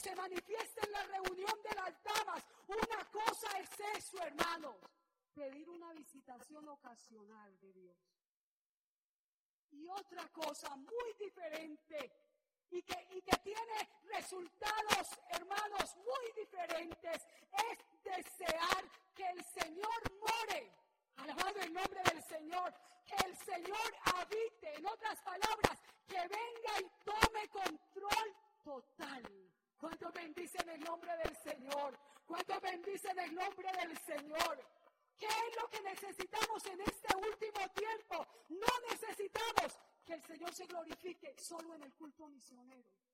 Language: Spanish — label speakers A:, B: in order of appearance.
A: se manifiesta en la reunión de las damas. Una cosa es eso, hermanos, pedir una visitación ocasional de Dios. Y otra cosa muy diferente y que tiene resultados, hermanos, muy diferentes, es desear que el Señor more. Alabado el nombre del Señor, que el Señor habite, en otras palabras, que venga y tome control total. ¿Cuántos bendicen el nombre del Señor? ¿Cuántos bendicen el nombre del Señor? ¿Qué es lo que necesitamos en este último tiempo? No necesitamos que el Señor se glorifique solo en el culto misionero.